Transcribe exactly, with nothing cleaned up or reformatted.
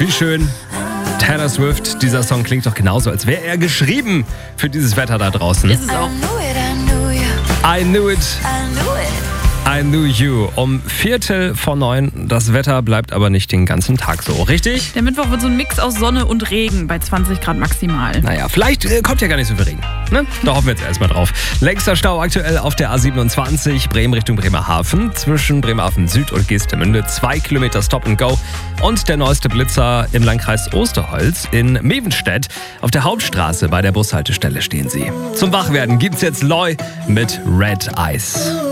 Wie schön. Taylor Swift, dieser Song klingt doch genauso, als wäre er geschrieben für dieses Wetter da draußen. Ist es auch. I knew it. I knew you. Um Viertel vor neun. Das Wetter bleibt aber nicht den ganzen Tag so, richtig? Der Mittwoch wird so ein Mix aus Sonne und Regen bei zwanzig Grad maximal. Naja, vielleicht äh, kommt ja gar nicht so viel Regen. Ne? Da hoffen wir jetzt erstmal drauf. Längster Stau aktuell auf der A siebenundzwanzig, Bremen Richtung Bremerhaven. Zwischen Bremerhaven Süd und Geestemünde. Zwei Kilometer Stop and Go. Und der neueste Blitzer im Landkreis Osterholz in Mevenstedt. Auf der Hauptstraße bei der Bushaltestelle stehen sie. Zum Wachwerden gibt's jetzt Loy mit Red Eyes.